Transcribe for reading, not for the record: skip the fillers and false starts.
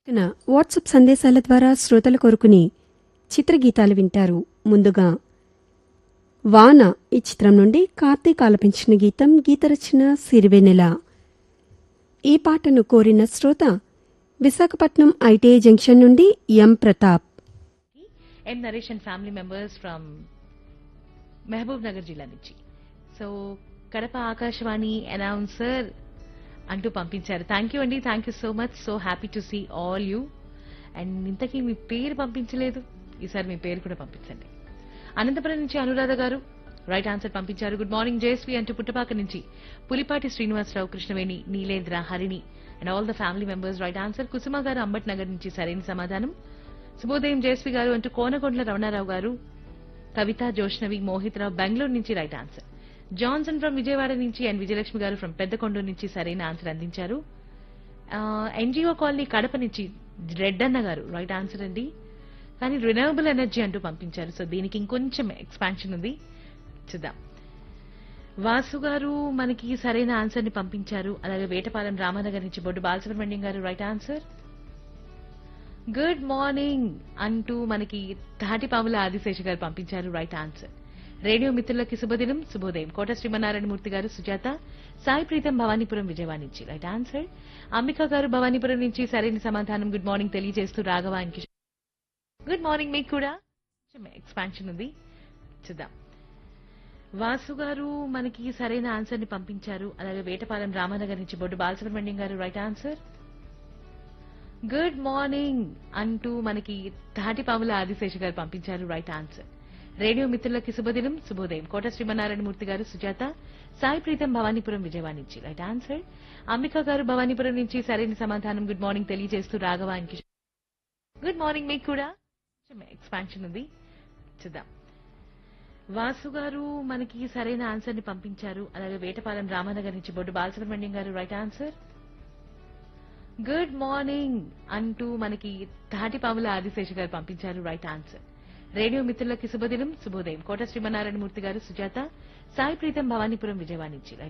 తన వాట్సాప్ సందేశాల ద్వారా శ్రోతల కోరుకుని చిత్రగీతాలు వింటారు. ముందుగా వాన ఈ చిత్రం నుండి కార్తీక్ ఆలపించిన గీతం, గీతరచన సిరివెన్నెల. ఈ పాటను కోరిన శ్రోత విశాఖపట్నం ఐటీఐ జంక్షన్ నుండి ఎం ప్రతాప్. ఎం Naresh and family members from Mahabub Nagar జిల్లా నుంచి. సో కడప ఆకాశవాణి అనౌన్సర్ అంటూ పంపించారు. థ్యాంక్ యూ అండి, thank you so much. So happy to see all you. And ఇంతకీ మీ పేరు పంపించలేదు, ఈసారి మీ పేరు కూడా పంపించండి. అనంతపురం నుంచి అనురాధ గారు రైట్ ఆన్సర్ పంపించారు. గుడ్ మార్నింగ్ జేఎస్వి అంటూ పుట్టపాక నుంచి Pulipati Srinivasarao, Krishnaveni, Neelendra, Harini and all the family members right answer. కుసుమ గారు అంబట్ నగర్ నుంచి సరైన సమాధానం. శుభోదయం జేఎస్వి గారు అంటూ కోనకొండల రమణారావు గారు, కవిత, జోష్నవి, మోహిత్ రావు బెంగళూరు నుంచి right answer. Johnson from Vijayawada నుంచి అండ్ విజయలక్ష్మి గారు ఫ్రమ్ పెద్దకొండూరు నుంచి సరైన ఆన్సర్ అందించారు. ఎన్జిఓ కాలనీ కడప నుంచి రెడ్డన్న గారు రైట్ ఆన్సర్ అండి, కానీ రినవబుల్ ఎనర్జీ అంటూ పంపించారు. సో దీనికి ఇంకొంచెం ఎక్స్పాన్షన్ ఉంది, చూద్దాం. వాసు గారు మనకి సరైన ఆన్సర్ ని పంపించారు. అలాగే వేటపాలెం రామానగర్ నుంచి బొడ్డు బాలసుబ్రహ్మణ్యం గారు రైట్ ఆన్సర్. గుడ్ మార్నింగ్ అంటూ మనకి తాటిపాముల ఆదిశేష గారు పంపించారు రైట్ ఆన్సర్. రేడియో మిత్రులకి శుభదినం, శుభోదయం. కోట శ్రీమన్నారాయణమూర్తి గారు, సుజాత, సాయి ప్రీతం భవానీపురం విజయవాడ నుంచి రైట్ ఆన్సర్. అంబిక గారు భవానీపురం నుంచి సరైన సమాధానం. గుడ్ మార్నింగ్ తెలియజేస్తూ Raghava and Kishore. Good morning, మీకు కూడా ఎక్స్పాన్షన్ ఉంది, చూద్దాం. వాసు గారు మనకి సరైన ఆన్సర్ ని పంపించారు. అలాగే వేటపాలెం రామానగర్ నుంచి బొడ్డు బాలసుబ్రహ్మణ్యం గారు రైట్ ఆన్సర్. గుడ్ మార్నింగ్ అంటూ మనకి తాటిపాముల ఆదిశేష గారు పంపించారు రైట్ ఆన్సర్. రేడియో మిత్రులకి శుభదినం, శుభోదయం. కోట శ్రీమన్నారాయణమూర్తి గారు, సుజాత, సాయి ప్రీతం భవానీపురం విజయవాడ నుంచి రైట్ ఆన్సర్. అంబిక గారు భవానీపురం నుంచి సరైన సమాధానం. గుడ్ మార్నింగ్ తెలియజేస్తూ Raghava and Kishore. Good morning, మీకు కూడా ఎక్స్పాన్షన్ ఉంది, చూద్దాం. వాసు గారు మనకి సరైన ఆన్సర్ ని పంపించారు. అలాగే వేటపాలెం రామానగర్ నుంచి బొడ్డు బాలసుబ్రహ్మణ్యం గారు రైట్ ఆన్సర్. గుడ్ మార్నింగ్ అంటూ మనకి తాటిపాముల ఆదిశేష గారు పంపించారు రైట్ ఆన్సర్. రేడియో మిత్రులకి శుభదినం, శుభోదయం. కోట శ్రీమన్నారాయణమూర్తి గారు, సుజాత, సాయి ప్రీతం భవానీపురం విజయవాడ నుంచి